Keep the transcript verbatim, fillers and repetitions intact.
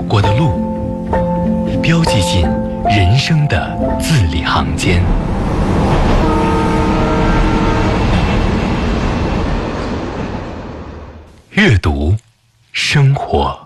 过的路，标记进人生的字里行间。阅读，生活。